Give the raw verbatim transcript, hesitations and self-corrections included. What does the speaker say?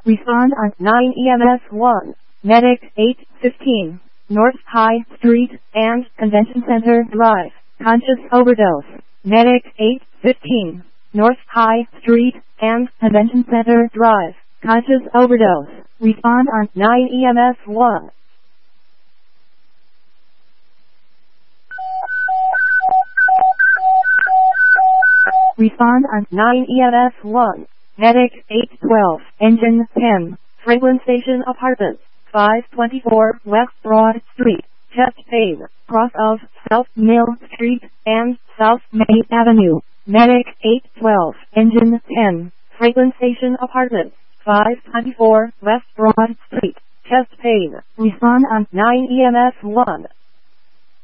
Respond on nine E M S one. Medic eight fifteen. North High Street and Convention Center Drive. Conscious overdose. Medic eight fifteen. North High Street and Convention Center Drive. Conscious overdose. Respond on nine E M S one. Respond on nine E M S one. Medic eight twelve. Engine ten. Franklin Station Apartments. five twenty-four West Broad Street. Chest pain. Cross of South Mill Street and South May Avenue. Medic eight twelve. Engine ten. Franklin Station Apartments. five twenty-four West Broad Street. Chest pain. Respond on nine E M S one.